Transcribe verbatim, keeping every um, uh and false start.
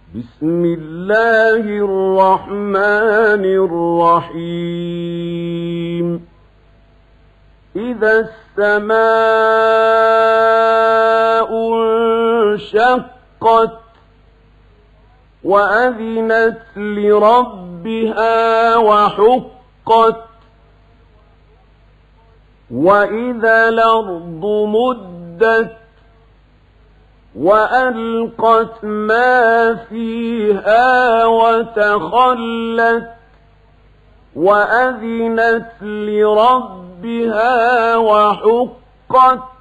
بسم الله الرحمن الرحيم إذا السماء انشقت وأذنت لربها وحقت وإذا الأرض مدت وألقت ما فيها وتخلت وأذنت لربها وحقت